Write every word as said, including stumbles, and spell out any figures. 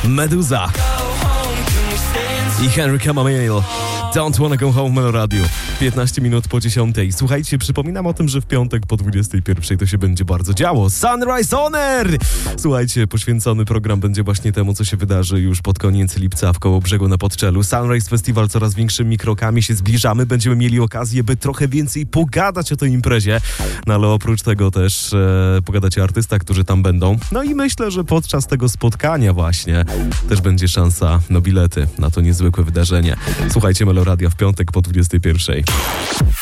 Meduza i Henry Camamale. Don't Wanna Go Home, Melo Radio. piętnaście minut po dziesiątej. Słuchajcie, przypominam o tym, że w piątek po dwudziestej pierwszej to się będzie bardzo działo. Sunrise On Air! Słuchajcie, poświęcony program będzie właśnie temu, co się wydarzy już pod koniec lipca w Kołobrzegu na Podczelu. Sunrise Festival coraz większymi krokami się zbliżamy. Będziemy mieli okazję, by trochę więcej pogadać o tej imprezie. No ale oprócz tego też e, pogadać o artystach, którzy tam będą. No i myślę, że podczas tego spotkania właśnie też będzie szansa na bilety na to niezwykłe wydarzenie. Słuchajcie, Melo Radio w piątek po dwudziestej pierwszej.